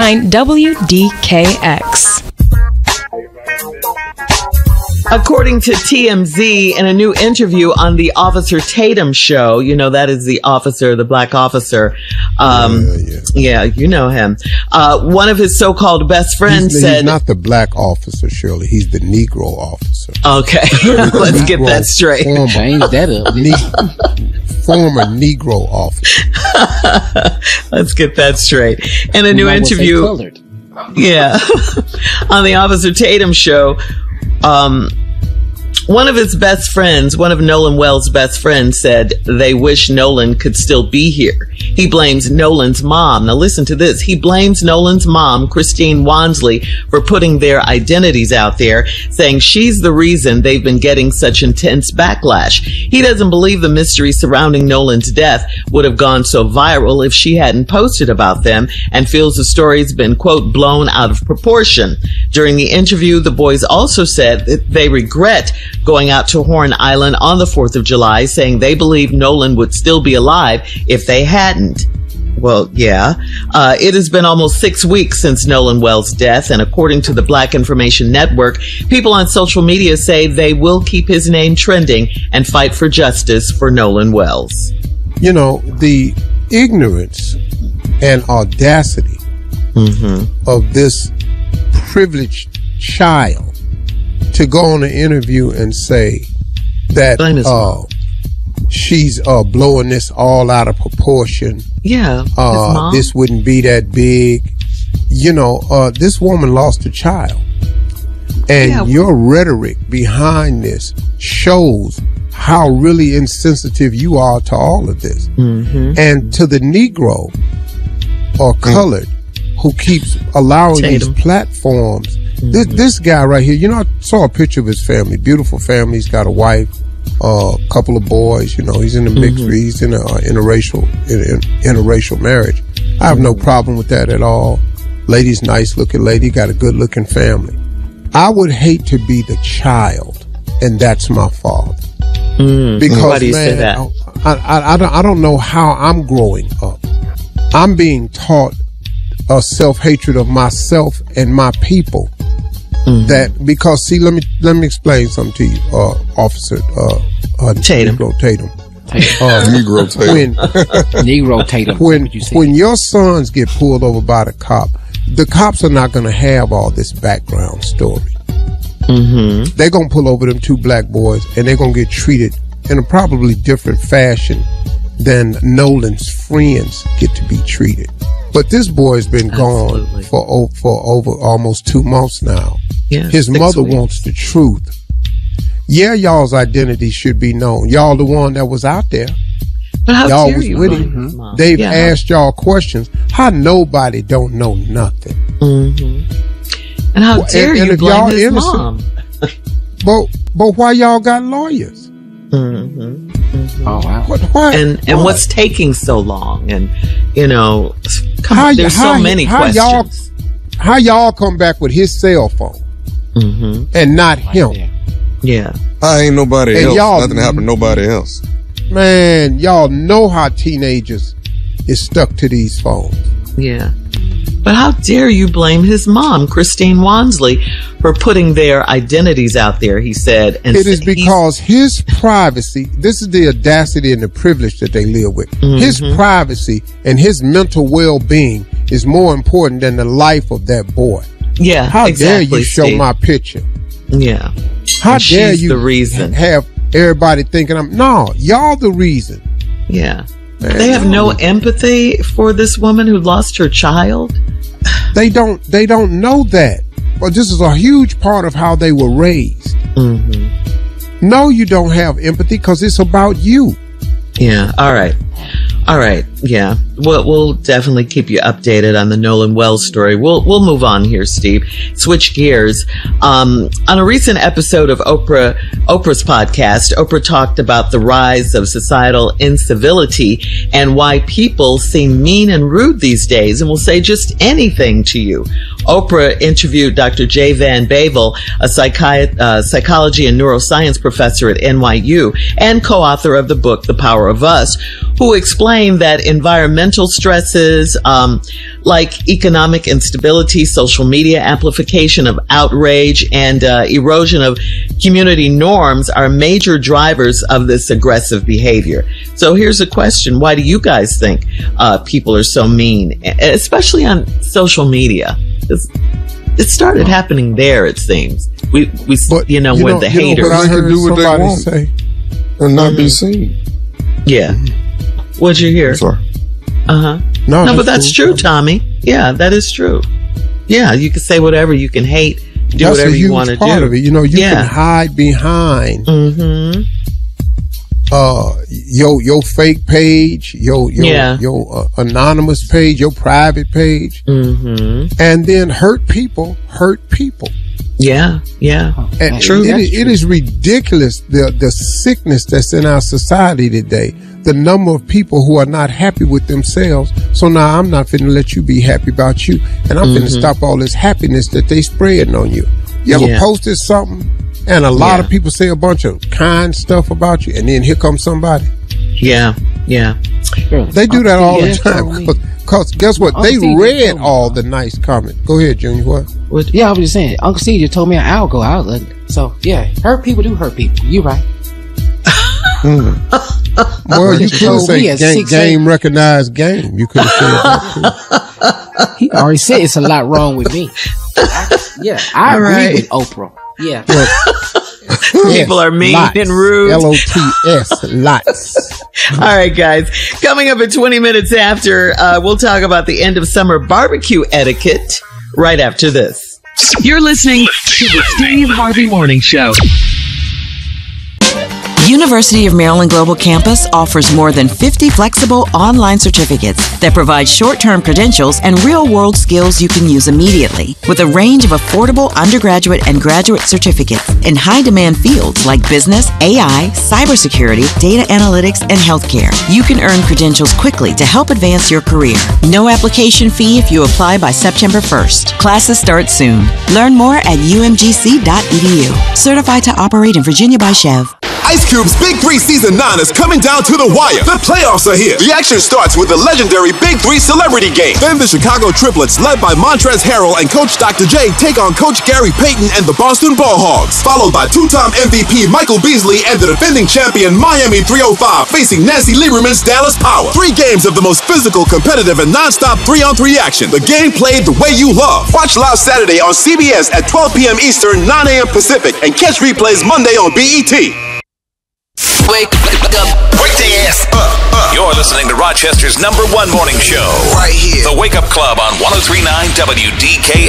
99.9 WDKX. According to TMZ, in a new interview on the Officer Tatum show, you know, that is the officer, the black officer. Yeah, you know him. One of his so-called best friends said... He's not the black officer, Shirley. He's the Negro officer. Okay, let's get that straight. Change that up. Former Negro officer. Let's get that straight. In a new interview... Yeah. On the Officer Tatum show... one of his best friends, one of Nolan Wells' best friends, said they wish Nolan could still be here. He blames Nolan's mom. Now listen to this. He blames Nolan's mom, Christine Wansley, for putting their identities out there, saying she's the reason they've been getting such intense backlash. He doesn't believe the mystery surrounding Nolan's death would have gone so viral if she hadn't posted about them, and feels the story's been, quote, blown out of proportion. During the interview, the boys also said that they regret going out to Horn Island on the 4th of July, saying they believe Nolan would still be alive if they hadn't. Well, yeah. It has been almost 6 weeks since Nolan Wells' death, and according to the Black Information Network, people on social media say they will keep his name trending and fight for justice for Nolan Wells. You know, the ignorance and audacity of this privileged child to go on an interview and say that she's blowing this all out of proportion. Yeah. This wouldn't be that big. You know, this woman lost a child. And your rhetoric behind this shows how really insensitive you are to all of this. And to the Negro or colored who keeps allowing these platforms. This guy right here, you know, I saw a picture of his family, beautiful family. He's got a wife, a couple of boys, you know, he's in the mixed, he's in a interracial marriage. I have no problem with that at all. Lady's nice looking lady, got a good looking family. I would hate to be the child, and that's my father. Because, why do you say that? I don't know how I'm growing up. I'm being taught a self-hatred of myself and my people. That because see, let me explain something to you, Officer Tatum. Negro Tatum. Negro Tatum. Negro Tatum. When your sons get pulled over by the cops are not going to have all this background story. They're going to pull over them two black boys, and they're going to get treated in a probably different fashion than Nolan's friends get to be treated. But this boy's been gone for over almost 2 months now. Yeah, his mother wants the truth. Yeah, y'all's identity should be known. Y'all the one that was out there. But how y'all dare was you with him. They've asked y'all questions. How nobody don't know nothing. And how dare you blame his innocent, mom? but why y'all got lawyers? Oh wow! And what's taking so long? And you know, there's so many questions. How y'all come back with his cell phone and not him? Yeah, I ain't nobody else. Nothing happened to nobody else. Man, y'all know how teenagers is stuck to these phones. Yeah. But how dare you blame his mom, Christine Wansley, for putting their identities out there, he said. And it is because his privacy, this is the audacity and the privilege that they live with. His privacy and his mental well-being is more important than the life of that boy. Yeah, how dare you show my picture? Yeah. How dare you the reason. Have everybody thinking y'all the reason. Yeah. Man, they have no empathy for this woman who lost her child. They don't know that. Well, this is a huge part of how they were raised. No, you don't have empathy because it's about you. Yeah. All right. Yeah. We'll definitely keep you updated on the Nolan Wells story. We'll move on here, Steve. Switch gears. On a recent episode of Oprah's podcast, Oprah talked about the rise of societal incivility and why people seem mean and rude these days and will say just anything to you. Oprah interviewed Dr. Jay Van Bavel, a psychology and neuroscience professor at NYU and co-author of the book The Power of Us, who explained that environmental stresses, like economic instability, social media amplification of outrage, and erosion of community norms are major drivers of this aggressive behavior. So here's a question. Why do you guys think people are so mean, especially on social media? It started happening there, it seems. We with the haters. But I heard do what they want say. And not be seen. Yeah. What'd you hear? Sorry. No, but that's true, Tommy. Yeah, that is true. Yeah, you can say whatever, you can hate, do that's whatever you want to do. Part of it. You can hide behind your fake page, your anonymous page, your private page, and then hurt people. Yeah. And true. It is ridiculous the sickness that's in our society today. The number of people who are not happy with themselves. So now I'm not finna let you be happy about you, and I'm finna stop all this happiness that they spreading on you. You ever posted something and a lot of people say a bunch of kind stuff about you, and then here comes somebody. Yeah. They do that all the time. Because guess what? They read all the nice comments. Go ahead, Junior. What? Yeah, I was just saying. Uncle C just told me an hour ago. So, yeah, hurt people do hurt people. You're right. Well, you could have said game recognized game. You could have said that too. He already said it's a lot wrong with me. I agree with Oprah. Yeah. People are mean and rude. LOTS, lots. All right, guys. Coming up at 20 minutes after, we'll talk about the end of summer barbecue etiquette right after this. You're listening to the Steve Harvey Morning Show. University of Maryland Global Campus offers more than 50 flexible online certificates that provide short-term credentials and real-world skills you can use immediately. With a range of affordable undergraduate and graduate certificates in high-demand fields like business, AI, cybersecurity, data analytics, and healthcare, you can earn credentials quickly to help advance your career. No application fee if you apply by September 1st. Classes start soon. Learn more at umgc.edu. Certified to operate in Virginia by Chev. Ice Cube's Big 3 Season 9 is coming down to the wire. The playoffs are here. The action starts with the legendary Big 3 Celebrity Game. Then the Chicago Triplets, led by Montrezl Harrell and Coach Dr. J, take on Coach Gary Payton and the Boston Ball Hogs. Followed by two-time MVP Michael Beasley and the defending champion Miami 305 facing Nancy Lieberman's Dallas Power. 3 games of the most physical, competitive, and non-stop 3-on-3 action. The game played the way you love. Watch live Saturday on CBS at 12 p.m. Eastern, 9 a.m. Pacific, and catch replays Monday on BET. Wake their ass up. You're listening to Rochester's #1 morning show. Right here. The Wake Up Club on 103.9 WDKX.